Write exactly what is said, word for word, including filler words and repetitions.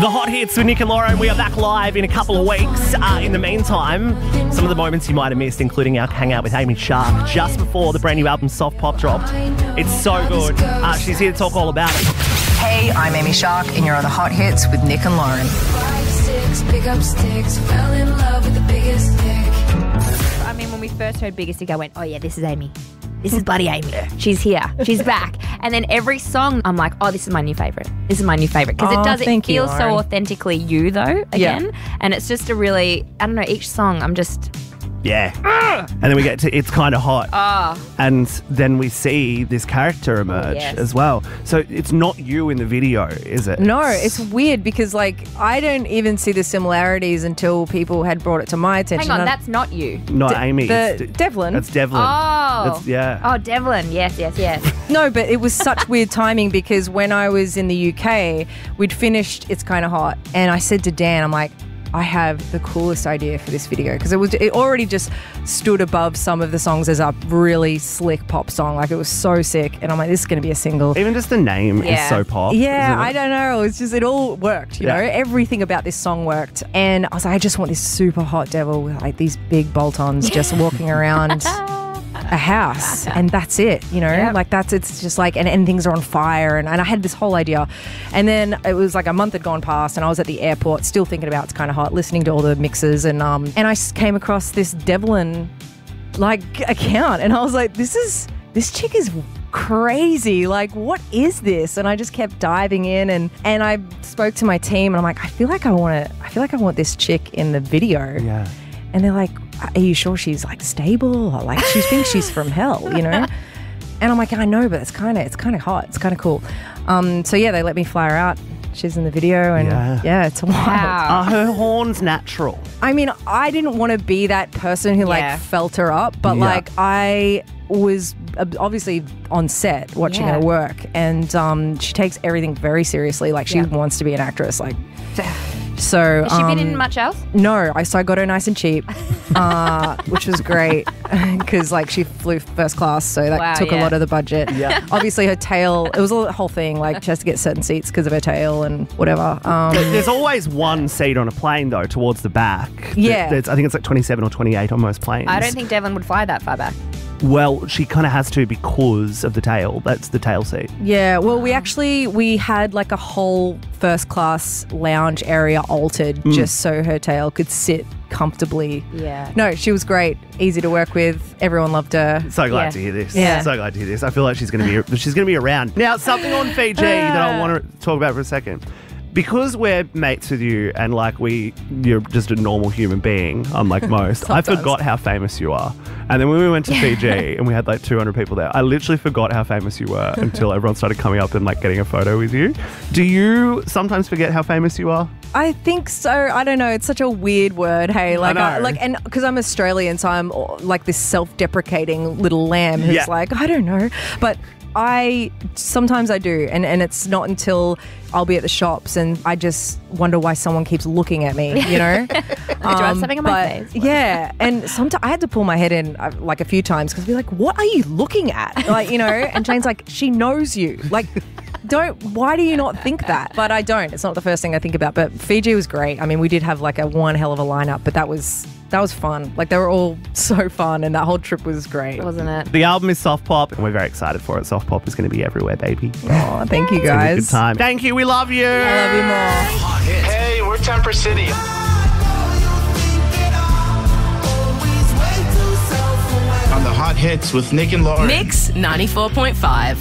The Hot Hits with Nick and Lauren. We are back live in a couple of weeks. Uh, in the meantime, some of the moments you might have missed, including our hangout with Amy Shark just before the brand new album Soft Pop dropped. It's so good. Uh, she's here to talk all about it. Hey, I'm Amy Shark, and you're on The Hot Hits with Nick and Lauren. Five, six, pick up sticks, fell in love with the biggest stick. I mean, when we first heard Biggest Stick, I went, oh yeah, this is Amy. This is Buddy Amy. She's here. She's back. And then every song, I'm like, oh, this is my new favourite. This is my new favourite. Because Oh, it does, it thank you, feels so Lauren. authentically you, though, again. Yeah. And it's just a really, I don't know, each song, I'm just, Yeah. And then we get to It's Kind of Hot. ah. And then we see this character emerge yes. as well. So it's not you in the video, is it? No, it's weird because, like, I don't even see the similarities until people had brought it to my attention. Hang on, And that's not you. Not Amy. the- it's De- Devlin. That's Devlin. Oh. That's, yeah. Oh, Devlin. Yes, yes, yes. No, but it was such weird timing because when I was in the U K, we'd finished It's Kind of Hot, and I said to Dan, I'm like, I have the coolest idea for this video because it was it already just stood above some of the songs as a really slick pop song. Like, it was so sick, and I'm like, this is going to be a single. Even just the name Yeah. is so pop. Yeah, isn't it? I don't know. It's just, it all worked, you Yeah. know? Everything about this song worked. And I was like, I just want this super hot devil with like these big bolt-ons just walking around a house. And that's it, you know? Yep. Like, that's, it's just like, and, and things are on fire. And, and I had this whole idea. And then it was like a month had gone past and I was at the airport still thinking about It's Kind of Hot, listening to all the mixes. And, um, and I s- came across this Devlin, like, account. And I was like, this is, this chick is crazy. Like, what is this? And I just kept diving in, and and I spoke to my team, and I'm like, I feel like I want to I feel like I want this chick in the video. Yeah. And they're like, are you sure she's like stable? Or like, she thinks she's from hell, you know? And I'm like, I know, but it's kind of it's kind of hot. It's kind of cool. Um, so yeah, they let me fly her out. She's in the video, and Yeah. yeah, it's wild. Wow. Are her horns natural? I mean, I didn't want to be that person who Yeah. like felt her up, but Yeah. like I was ob- obviously on set watching Yeah. her work, and um, she takes everything very seriously. Like, she Yeah. wants to be an actress. Like, so Has she been um, in much else? No, I so I got her nice and cheap, uh, which was great because like she flew first class, so that Wow, took a yeah. lot of the budget. Yeah. Obviously, her tail. It was a whole thing. Like, she has to get certain seats because of her tail and whatever. Um, There's always one seat on a plane, though, towards the back. Yeah. There's, I think it's like twenty-seven or twenty-eight on most planes. I don't think Devlin would fly that far back. Well, she kind of has to because of the tail. That's the tail seat. Yeah, well, we actually, we had like a whole first class lounge area altered Mm. just so her tail could sit comfortably. Yeah. No, she was great, easy to work with. Everyone loved her. So glad Yeah. to hear this. Yeah. So glad to hear this. I feel like she's going to be she's going to be around. Now, something on Fiji that I want to talk about for a second. Because we're mates with you and like we, you're just a normal human being, unlike most, I Sometimes. forgot how famous you are. And then when we went to Fiji and we had like two hundred people there, I literally forgot how famous you were until everyone started coming up and like getting a photo with you. Do you sometimes forget how famous you are? I think so. I don't know. It's such a weird word. Hey, like, know. I like, and because I'm Australian, so I'm uh, like this self-deprecating little lamb who's Yeah. like, I don't know, but I sometimes I do, and and it's not until I'll be at the shops and I just wonder why someone keeps looking at me. You know, Do I have something on my Um, but, face? Yeah, and sometimes I had to pull my head in uh, like a few times because I'd be like, "What are you looking at?" Like, you know, and Jane's like, "She knows you." Like, don't. Why do you not think that? But I don't. It's not the first thing I think about. But Fiji was great. I mean, we did have like a one hell of a lineup, but that was that was fun. Like, they were all so fun, and that whole trip was great. Wasn't it? The album is Soft Pop and we're very excited for it. Soft Pop is going to be everywhere, baby. Oh, thank you It's gonna be a guys. good time. Thank you. We love you. I love you more. Hey, we're Temper City. On the Hot Hits with Nick and Lauren. Mix ninety-four point five.